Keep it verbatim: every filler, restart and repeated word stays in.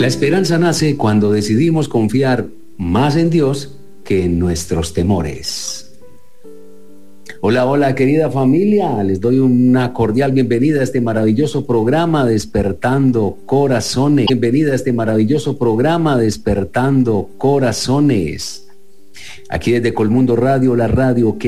La esperanza nace cuando decidimos confiar más en Dios que en nuestros temores. Hola, hola, querida familia. Les doy una cordial bienvenida a este maravilloso programa Despertando Corazones. Bienvenida a este maravilloso programa Despertando Corazones. Aquí desde Colmundo Radio, la radio que